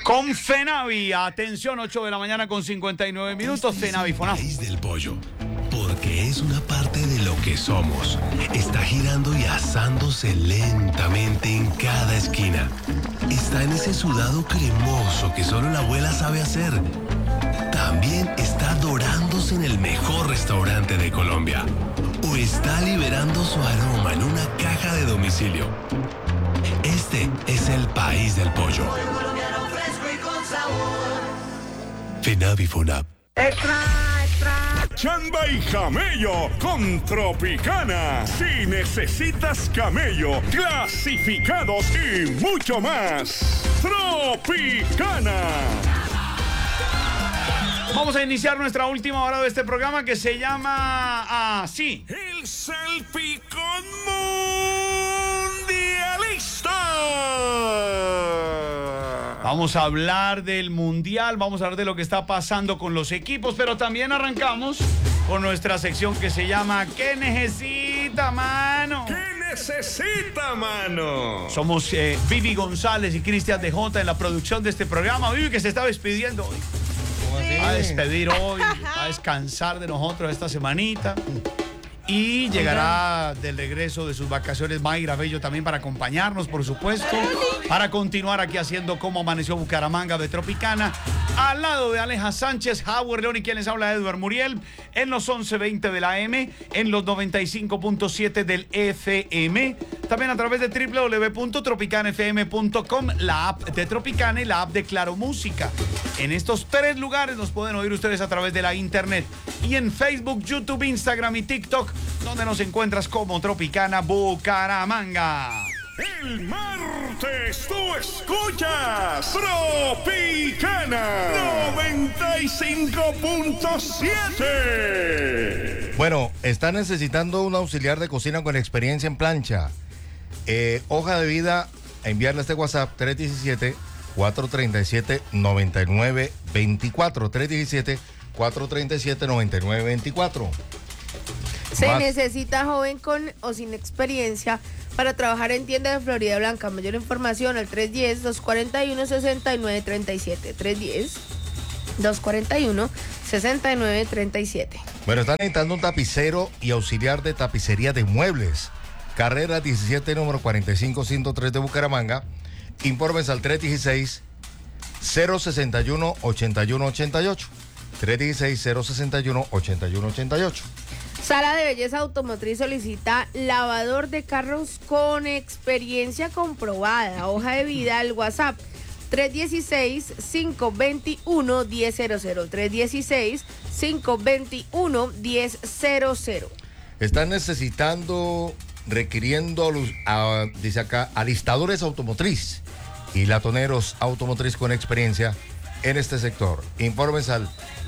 Con Fenavi, atención, 8 de la mañana con 59 minutos, Fenavi Fonap. País del pollo, porque es una parte de lo que somos. Está girando y asándose lentamente en cada esquina. Está en ese sudado cremoso que solo la abuela sabe hacer. También está dorándose en el mejor restaurante de Colombia. O está liberando su aroma en una caja de domicilio. Este es el país del pollo. Fenavi Fonap. ¡Extra, extra! Chamba y camello con Tropicana. Si necesitas camello, clasificados y mucho más. Tropicana. Vamos a iniciar nuestra última hora de este programa que se llama así. El Salpicón Mundialista. Vamos a hablar del Mundial, vamos a hablar de lo que está pasando con los equipos, pero también arrancamos con nuestra sección que se llama ¿Qué necesita, mano? ¿Qué necesita, mano? Somos Vivi González y Cristian DJ en la producción de este programa. Vivi, que se está despidiendo hoy. Va a despedir hoy, va a descansar de nosotros esta semanita. Y llegará del regreso de sus vacaciones Mayra Bello también para acompañarnos, por supuesto, para continuar aquí haciendo Cómo Amaneció Bucaramanga de Tropicana, al lado de Aleja Sánchez, Howard León y quien les habla, Edward Muriel, en los 11:20 de la AM, en los 95.7 del FM, también a través de www.tropicanafm.com, la app de Tropicana y la app de Claro Música. En estos 3 lugares nos pueden oír ustedes a través de la internet y en Facebook, YouTube, Instagram y TikTok, donde nos encuentras como Tropicana Bucaramanga. El martes tú escuchas Tropicana 95.7. Bueno, está necesitando un auxiliar de cocina con experiencia en plancha. Hoja de vida, enviarle este WhatsApp 317-437-9924. 317-437-9924. Se necesita joven con o sin experiencia para trabajar en tienda de Florida Blanca. Mayor información al 310-241-6937. 310-241-6937. Bueno, están necesitando un tapicero y auxiliar de tapicería de muebles. Carrera 17, número 45103 de Bucaramanga. Informes al 316-061-8188. 316-061-8188. Sala de Belleza Automotriz solicita lavador de carros con experiencia comprobada. Hoja de vida al WhatsApp 316-521-1000. 316-521-1000. Están necesitando, requiriendo, dice acá, alistadores automotriz y latoneros automotriz con experiencia en este sector. Informes al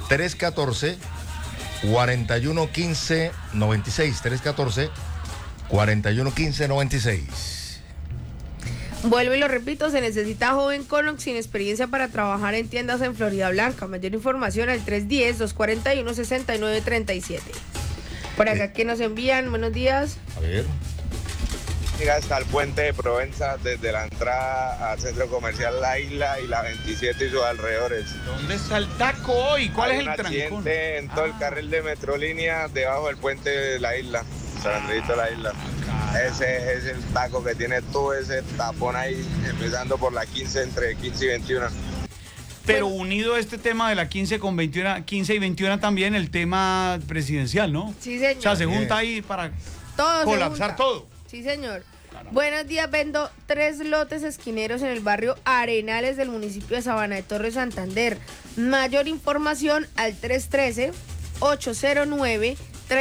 314-4115-96. 314-4115-96. Vuelvo y lo repito, se necesita joven con o sin experiencia para trabajar en tiendas en Florida Blanca. Mayor información al 310-241-6937. Por acá que nos envían, buenos días. A ver. Llega hasta el puente de Provenza, desde la entrada al centro comercial La Isla y la 27 y sus alrededores. ¿Dónde está el taco hoy? ¿Cuál Hay es el un trancón? accidente en todo el carril de Metrolínea debajo del puente de La Isla, San Andresito de La Isla. Ese es el taco que tiene todo ese tapón ahí, empezando por la 15, entre 15 y 21. Pero unido a este tema de la 15 y 21 también el tema presidencial, ¿no? Sí, señor. O sea, se junta ahí para Todo colapsar todo. Sí, señor. Buenos días, vendo 3 lotes esquineros en el barrio Arenales del municipio de Sabana de Torres, Santander. Mayor información al 313-809-3000.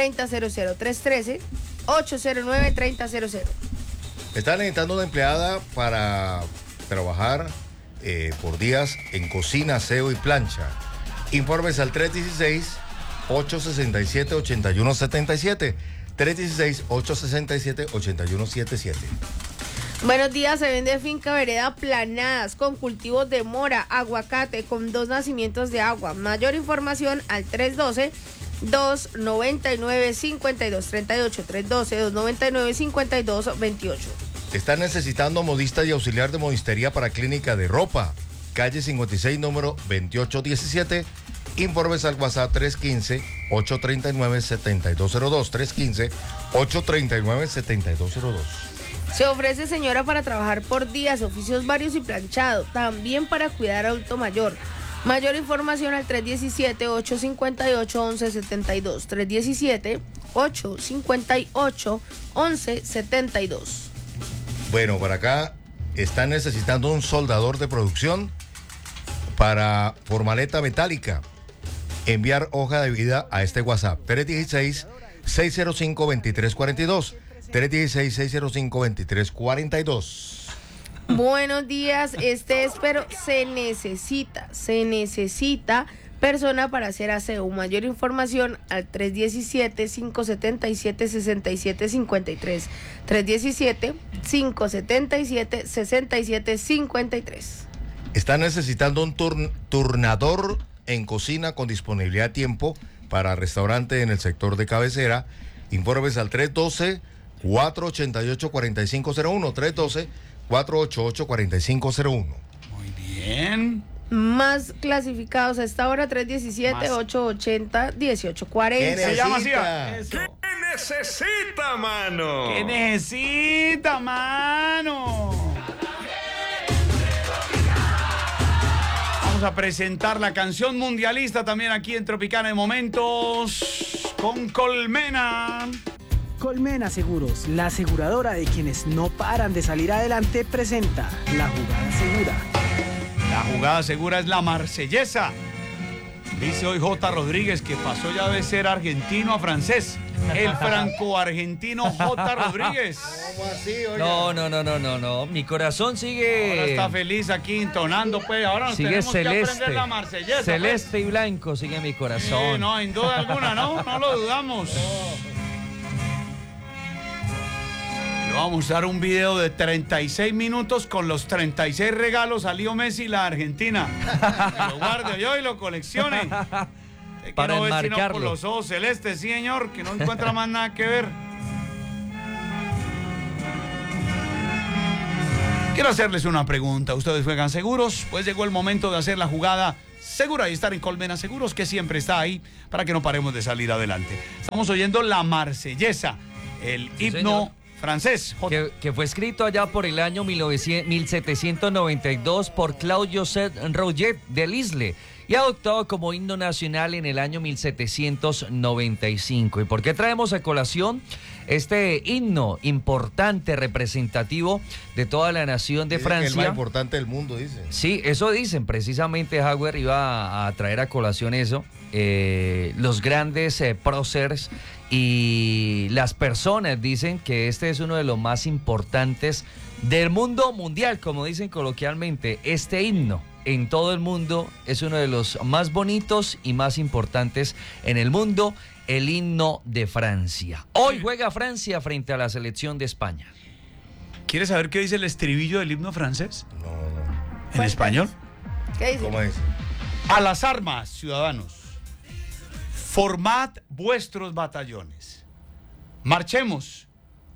313-809-3000. Están necesitando una empleada para trabajar por días en cocina, aseo y plancha. Informes al 316-867-8177. 316-867-8177. Buenos días, se vende finca vereda Planadas con cultivos de mora, aguacate con 2 nacimientos de agua. Mayor información al 312-299-5238. 312-299-5228. Están necesitando modista y auxiliar de modistería para clínica de ropa. calle 56, número 2817. Informes al WhatsApp 315-839-7202. 315-839-7202. Se ofrece señora para trabajar por días, oficios varios y planchado, también para cuidar adulto mayor. Mayor información al 317-858-1172. 317-858-1172. Bueno, para acá están necesitando un soldador de producción para formaleta metálica. Enviar hoja de vida a este WhatsApp 316-605-2342. 316-605-2342. Buenos días, pero se necesita persona para hacer aseo. Mayor información al 317-577-6753. 317-577-6753. Están necesitando un turnador en cocina con disponibilidad de tiempo para restaurante en el sector de cabecera. Informes al 312-488-4501. 312-488-4501. Muy bien. Más clasificados a esta hora, 317-880-1840. Se llama así. Eso. ¿Qué necesita, mano? ¿Qué necesita, mano? Vamos a presentar la canción mundialista también aquí en Tropicana de Momentos con Colmena. Colmena Seguros, la aseguradora de quienes no paran de salir adelante, presenta La Jugada Segura. La jugada segura es la marsellesa. Dice hoy J. Rodríguez que pasó ya de ser argentino a francés. El franco-argentino J. Rodríguez. ¿Cómo así, No. Mi corazón sigue. Ahora está feliz aquí entonando, pues. Ahora nos sigue tenemos celeste. que aprender la marsellesa. Celeste y blanco sigue mi pues. corazón. Sí, no, sin duda alguna, no lo dudamos. Le vamos a dar un video de 36 minutos con los 36 regalos a Leo Messi y la Argentina. Lo guarde yo y lo coleccione. Para no ve sino enmarcarlo. por los ojos celestes, sí, señor, que no encuentra más nada que ver. Quiero hacerles una pregunta. ¿Ustedes juegan seguros? Pues llegó el momento de hacer la jugada segura y estar en Colmena Seguros, que siempre está ahí para que no paremos de salir adelante. Estamos oyendo la marsellesa, el himno francés. Que fue escrito allá por el año 1792 por Claude-Joseph Roget de Lisle y adoptado como himno nacional en el año 1795. ¿Y por qué traemos a colación este himno importante, representativo de toda la nación de Francia? el más importante del mundo, dice. Sí, eso dicen. Precisamente Hauer iba a traer a colación eso. Los grandes próceres y las personas dicen que este es uno de los más importantes del mundo mundial, como dicen coloquialmente. Este himno en todo el mundo es uno de los más bonitos y más importantes en el mundo, el himno de Francia. Hoy juega Francia frente a la selección de España. ¿Quieres saber qué dice el estribillo del himno francés? No. ¿En español? ¿Qué dice? ¿Cómo es? A las armas, ciudadanos. Formad vuestros batallones. Marchemos,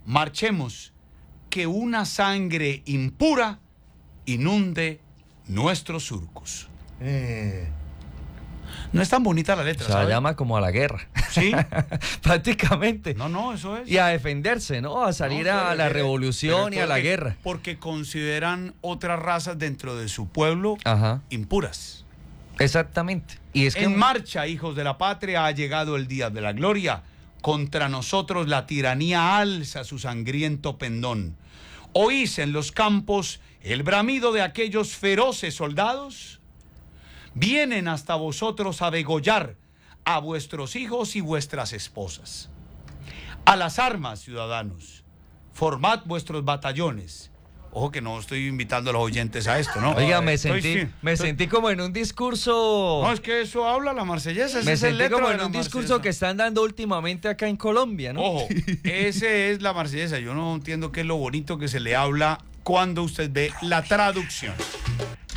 que una sangre impura inunde nuestros surcos. No es tan bonita la letra, Se la ¿sabe? llama como a la guerra. Sí. Prácticamente. No, eso es. Y a defenderse, ¿no? A salir a la revolución y a la guerra. Porque consideran otras razas dentro de su pueblo Ajá. impuras. Exactamente. Y es que En marcha, hijos de la patria, ha llegado el día de la gloria. Contra nosotros la tiranía alza su sangriento pendón. ¿Oís en los campos el bramido de aquellos feroces soldados? Vienen hasta vosotros a degollar a vuestros hijos y vuestras esposas. A las armas, ciudadanos. Formad vuestros batallones. Ojo que no estoy invitando a los oyentes a esto, ¿no? Oiga, me sentí como en un discurso. No, es que eso habla la marsellesa. Me sentí como en un discurso que están dando últimamente acá en Colombia, ¿no? Ojo, ese es la marsellesa. Yo no entiendo qué es lo bonito que se le habla cuando usted ve la traducción.